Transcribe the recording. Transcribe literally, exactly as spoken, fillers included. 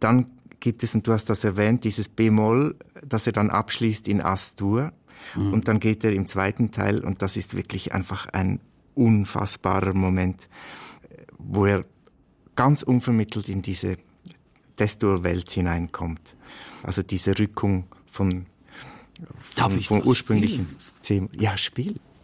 dann gibt es, und du hast das erwähnt, dieses B-Moll, das er dann abschließt in As-Dur. Mhm. Und dann geht er im zweiten Teil, und das ist wirklich einfach ein unfassbarer Moment, wo er ganz unvermittelt in diese Des-Dur-Welt hineinkommt. Also diese Rückung von, von, vom ursprünglichen Thema. Ja, Spiel.